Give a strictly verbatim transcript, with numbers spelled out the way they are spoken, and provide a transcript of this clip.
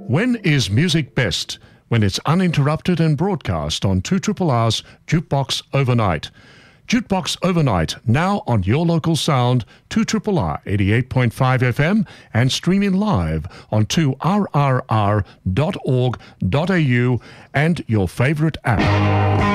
When is music best? When it's uninterrupted and broadcast on two R's Jukebox Overnight. Jukebox Overnight, now on your local sound, two R R eighty-eight point five F M and streaming live on two R R R dot org dot A U and your favorite app.